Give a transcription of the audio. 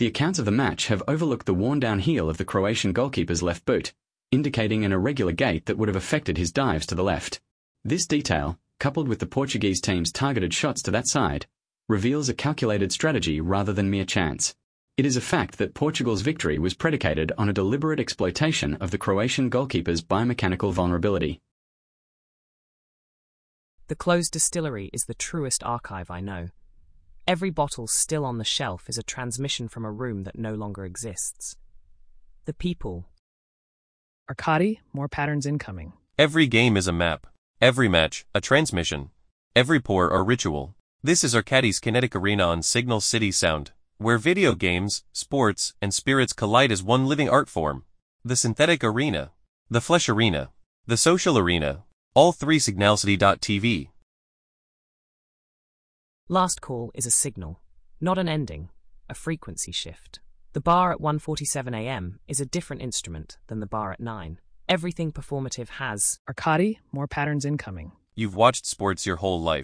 The accounts of the match have overlooked the worn-down heel of the Croatian goalkeeper's left boot, indicating an irregular gait that would have affected his dives to the left. This detail, coupled with the Portuguese team's targeted shots to that side, reveals a calculated strategy rather than mere chance. It is a fact that Portugal's victory was predicated on a deliberate exploitation of the Croatian goalkeeper's biomechanical vulnerability. The closed distillery is the truest archive I know. Every bottle still on the shelf is a transmission from a room that no longer exists. The people. Arkady, more patterns incoming. Every game is a map. Every match, a transmission. Every pour, a ritual. This is Arkady's Kinetic Arena on Signal City Sound, where video games, sports, and spirits collide as one living art form. The synthetic arena, the flesh arena, the social arena, all three signalcity.tv. Last call is a signal, not an ending, a frequency shift. The bar at 1:47 a.m. is a different instrument than the bar at 9. Everything performative has. Arkady, more patterns incoming. You've watched sports your whole life.